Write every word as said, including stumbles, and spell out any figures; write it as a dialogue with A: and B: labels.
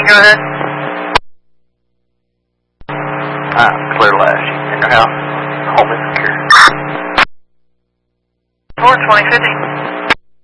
A: Go ahead.
B: Ah, clear lash. In your house. Home is secure.
A: four twenty fifty.